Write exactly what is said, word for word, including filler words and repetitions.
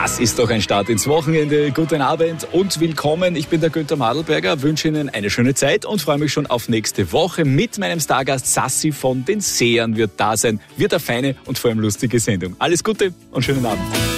Das ist doch ein Start ins Wochenende. Guten Abend und willkommen. Ich bin der Günther Madlberger, wünsche Ihnen eine schöne Zeit und freue mich schon auf nächste Woche. Mit meinem Stargast Sassi von den Sehern wird da sein. Wird eine feine und vor allem lustige Sendung. Alles Gute und schönen Abend.